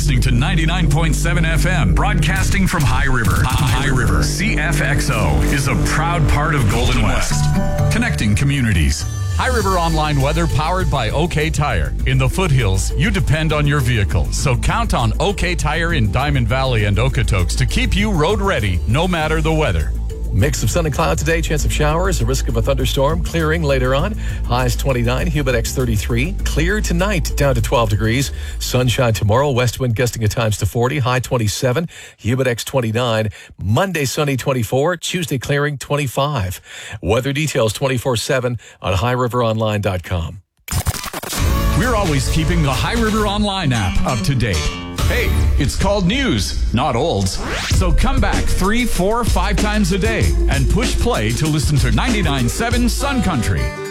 listening to 99.7 FM, broadcasting from High River. High River CFXO is a proud part of Golden West, connecting communities. High River Online weather powered by OK Tire. In the foothills, you depend on your vehicle, so count on OK Tire in Diamond Valley and Okotoks to keep you road ready, no matter the weather. Mix of sun and cloud today, chance of showers, a risk of a thunderstorm, clearing later on. Highs 29, Humidex 33. Clear tonight, down to 12 degrees. Sunshine tomorrow, west wind gusting at times to 40, high 27, Humidex 29. Monday, sunny 24, Tuesday clearing 25. Weather details 24/7 on highriveronline.com. We're always keeping the High River Online app up to date. Hey, it's called news, not olds. So come back 3, 4, 5 times a day and push play to listen to 99.7 Sun Country.